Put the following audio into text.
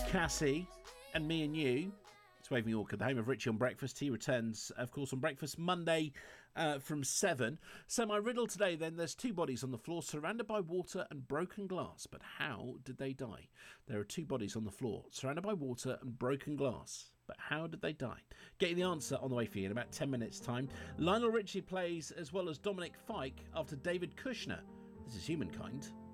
Cassie and Me and You. It's Waving Orchid, the home of Richie on Breakfast. He returns, of course, on Breakfast Monday from 7. So my riddle today, then, there's two bodies on the floor surrounded by water and broken glass. But how did they die? There are two bodies on the floor surrounded by water and broken glass. But how did they die? Getting the answer on the way for you in about 10 minutes' time. Lionel Richie plays as well as Dominic Fike after David Kushner. This is Humankind.